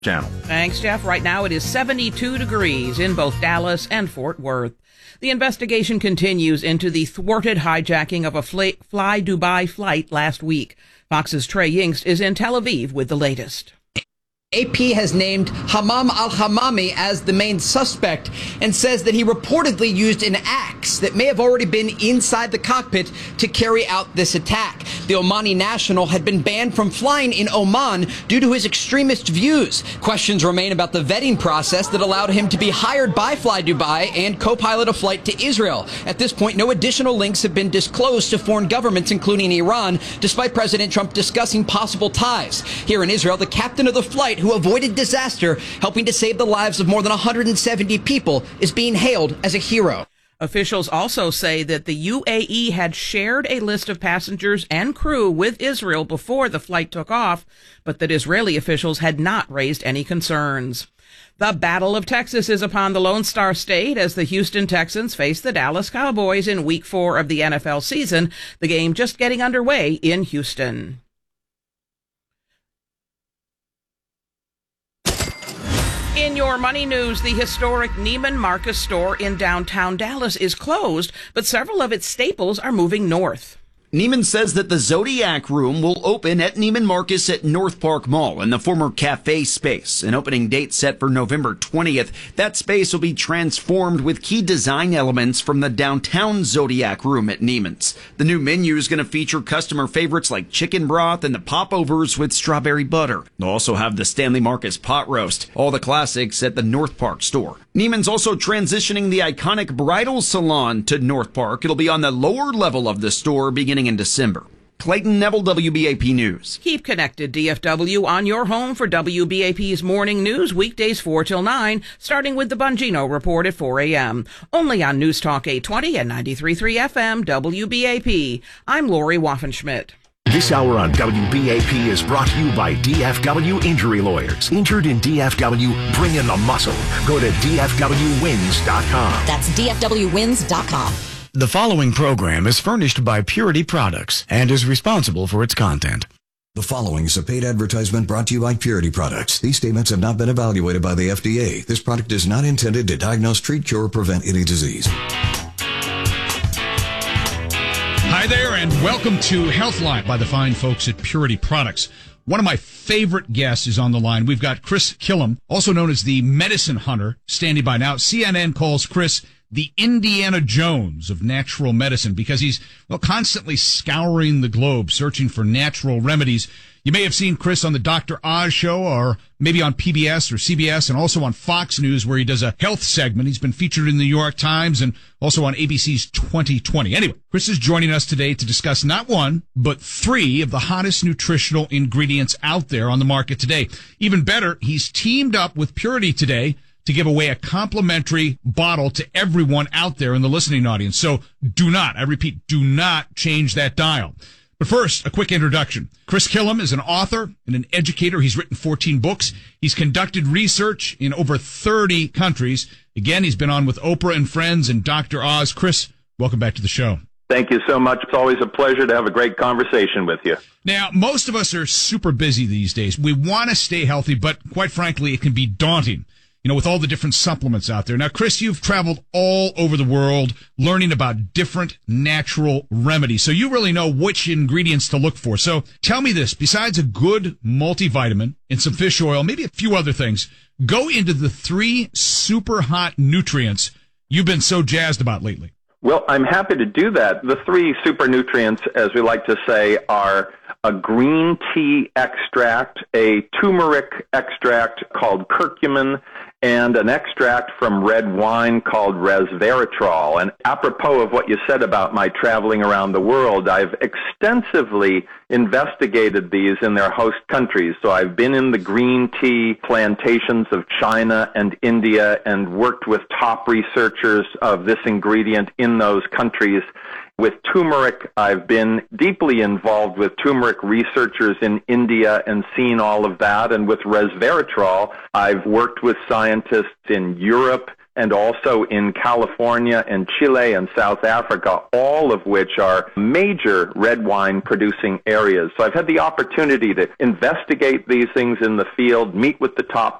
Channel. Thanks, Jeff. Right now it is 72 degrees in both Dallas and Fort Worth. The investigation continues into the thwarted hijacking of a Fly Dubai flight last week. Fox's Trey Yingst is in Tel Aviv with the latest. AP has named Hamam al-Hamami as the main suspect and says that he reportedly used an axe that may have already been inside the cockpit to carry out this attack. The Omani national had been banned from flying in Oman due to his extremist views. Questions remain about the vetting process that allowed him to be hired by Fly Dubai and co-pilot a flight to Israel. At this point, no additional links have been disclosed to foreign governments, including Iran, despite President Trump discussing possible ties. Here in Israel, the captain of the flight who avoided disaster, helping to save the lives of more than 170 people, is being hailed as a hero. Officials also say that the UAE had shared a list of passengers and crew with Israel before the flight took off, but that Israeli officials had not raised any concerns. The Battle of Texas is upon the Lone Star State as the Houston Texans face the Dallas Cowboys in Week 4 of the NFL season, the game just getting underway in Houston. In your money news, the historic Neiman Marcus store in downtown Dallas is closed, but several of its staples are moving north. Neiman says that the Zodiac Room will open at Neiman Marcus at North Park Mall in the former cafe space. An opening date set for November 20th. That space will be transformed with key design elements from the downtown Zodiac Room at Neiman's. The new menu is going to feature customer favorites like chicken broth and the popovers with strawberry butter. They'll also have the Stanley Marcus pot roast, all the classics at the North Park store. Neiman's also transitioning the iconic bridal salon to North Park. It'll be on the lower level of the store beginning in December. Clayton Neville, WBAP News. Keep connected, DFW, on your home for WBAP's morning news, weekdays 4 till 9, starting with the Bongino Report at 4 a.m. Only on News Talk 820 and 93.3 FM, WBAP. I'm Lori Waffenschmidt. This hour on WBAP is brought to you by DFW Injury Lawyers. Injured in DFW, bring in the muscle. Go to DFWWins.com. That's DFWWins.com. The following program is furnished by Purity Products and is responsible for its content. The following is a paid advertisement brought to you by Purity Products. These statements have not been evaluated by the FDA. This product is not intended to diagnose, treat, cure, or prevent any disease. Hi there, and welcome to Healthline by the fine folks at Purity Products. One of my favorite guests is on the line. We've got Chris Killam, also known as the Medicine Hunter, standing by now. CNN calls Chris the Indiana Jones of natural medicine because he's, constantly scouring the globe, searching for natural remedies. You may have seen Chris on the Dr. Oz show or maybe on PBS or CBS and also on Fox News where he does a health segment. He's been featured in the New York Times and also on ABC's 2020. Anyway, Chris is joining us today to discuss not one, but 3 of the hottest nutritional ingredients out there on the market today. Even better, he's teamed up with Purity today to give away a complimentary bottle to everyone out there in the listening audience. So do not, I repeat, do not change that dial. But first, a quick introduction. Chris Killam is an author and an educator. He's written 14 books. He's conducted research in over 30 countries. Again, he's been on with Oprah and Friends and Dr. Oz. Chris, welcome back to the show. Thank you so much. It's always a pleasure to have a great conversation with you. Now, most of us are super busy these days. We want to stay healthy, but quite frankly, it can be daunting, with all the different supplements out there. Now, Chris, you've traveled all over the world learning about different natural remedies. So you really know which ingredients to look for. So tell me this, besides a good multivitamin and some fish oil, maybe a few other things, go into the 3 super hot nutrients you've been so jazzed about lately. Well, I'm happy to do that. The 3 super nutrients, as we like to say, are a green tea extract, a turmeric extract called curcumin, and an extract from red wine called resveratrol. And apropos of what you said about my traveling around the world, I've extensively investigated these in their host countries. So I've been in the green tea plantations of China and India and worked with top researchers of this ingredient in those countries. With turmeric, I've been deeply involved with turmeric researchers in India and seen all of that. And with resveratrol, I've worked with scientists in Europe, and also in California and Chile and South Africa, all of which are major red wine producing areas. So I've had the opportunity to investigate these things in the field, meet with the top